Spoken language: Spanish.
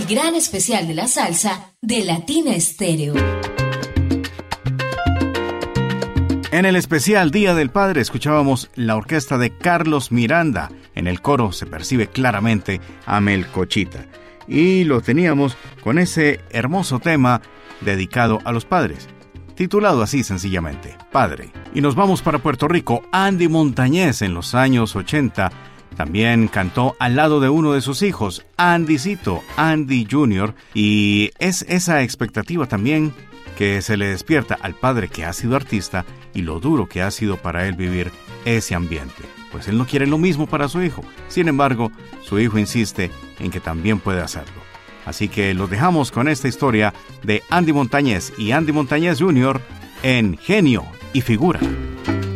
gran especial de la salsa de Latina Estéreo. En el especial Día del Padre escuchábamos la orquesta de Carlos Miranda. En el coro se percibe claramente a Melcochita. Y lo teníamos con ese hermoso tema dedicado a los padres, titulado así sencillamente, Padre. Y nos vamos para Puerto Rico. Andy Montañez en los años 80 también cantó al lado de uno de sus hijos, Andycito, Andy Jr., y es esa expectativa también que se le despierta al padre que ha sido artista y lo duro que ha sido para él vivir ese ambiente. Pues él no quiere lo mismo para su hijo. Sin embargo, su hijo insiste en que también puede hacerlo. Así que los dejamos con esta historia de Andy Montañez y Andy Montañez Jr. en Genio y Figura.